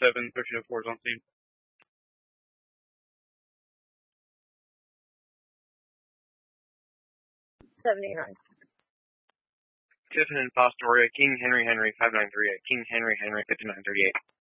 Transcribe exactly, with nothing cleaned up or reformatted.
seven, thirteen oh four is on scene. seventy-nine. Tiffin and Fostoria, King Henry Henry, five nine three eight, King Henry Henry, fifty-nine thirty-eight.